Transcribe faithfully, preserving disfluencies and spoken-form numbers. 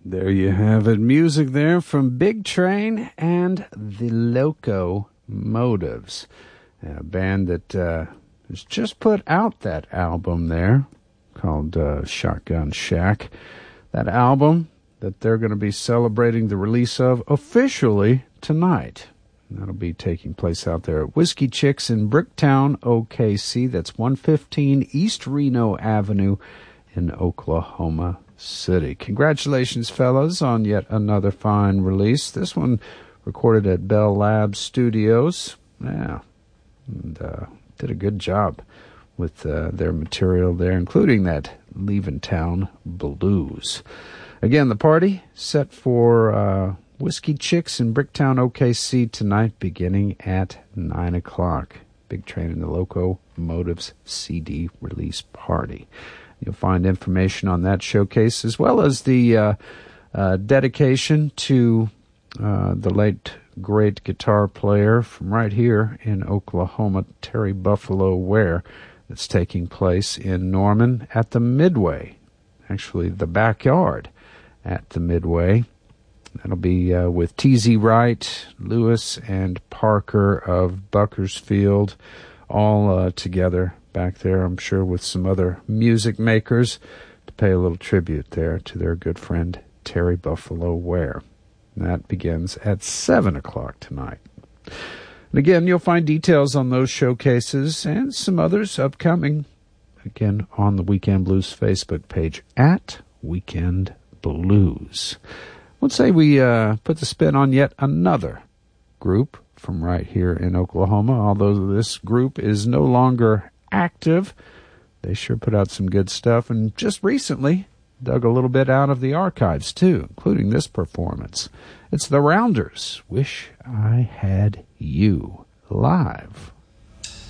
There you have it. Music there from Big Train and the Loco Motives, a band that uh, has just put out that album there called uh, Shotgun Shack. That album that they're going to be celebrating the release of officially tonight. And that'll be taking place out there at Whiskey Chicks in Bricktown, O K C. That's one fifteen East Reno Avenue in Oklahoma City. Congratulations, fellas, on yet another fine release. This one recorded at Bell Labs Studios. Yeah, and uh, did a good job with uh, their material there, including that Leavin' Town Blues. Again, the party set for uh, Whiskey Chicks in Bricktown, O K C tonight, beginning at nine o'clock. Big Train and the Loco Motives C D release party. You'll find information on that showcase, as well as the uh, uh, dedication to uh, the late great guitar player from right here in Oklahoma, Terry Buffalo Ware, that's taking place in Norman at the Midway, actually the backyard at the Midway. That'll be uh, with T Z Wright, Lewis, and Parker of Buckersfield, all uh, together back there, I'm sure, with some other music makers to pay a little tribute there to their good friend Terry Buffalo Ware. And that begins at seven o'clock tonight. And again, you'll find details on those showcases and some others upcoming, again, on the Weekend Blues Facebook page at Weekend Blues. Let's say we uh, put the spin on yet another group from right here in Oklahoma. Although this group is no longer active, they sure put out some good stuff, and just recently dug a little bit out of the archives too, including this performance. It's the Rounders, Wish I Had You, live.